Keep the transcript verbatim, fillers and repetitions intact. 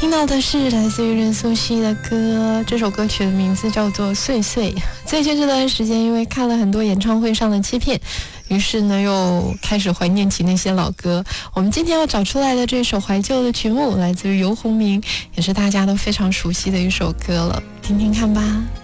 听到的是来自于任素汐的歌，这首歌曲的名字叫做《碎碎》。最近这段时间，因为看了很多演唱会上的切片，于是呢又开始怀念起那些老歌。我们今天要找出来的这首怀旧的曲目，来自于游鸿明，也是大家都非常熟悉的一首歌了，听听看吧。